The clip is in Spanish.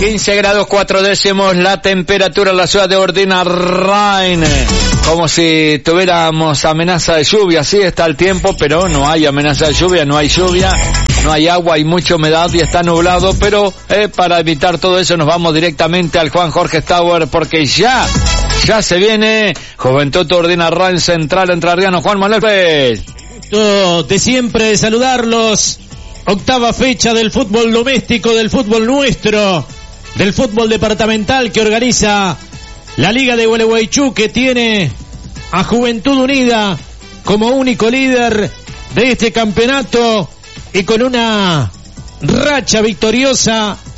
15 grados 4 décimos la temperatura en la ciudad de Ordina-Rhein. Como si tuviéramos amenaza de lluvia. Así está el tiempo, pero no hay amenaza de lluvia, no hay lluvia, no hay agua, hay mucha humedad y está nublado. Pero para evitar todo eso nos vamos directamente al Juan Jorge Stauer, porque ya se viene Juventud Ordina-Rhein Central Entrerriano. Juan Manuel Pérez. Gusto de siempre saludarlos. Octava fecha del fútbol doméstico, del fútbol nuestro, del fútbol departamental que organiza la Liga de Gualeguaychú, que tiene a Juventud Unida como único líder de este campeonato y con una racha victoriosa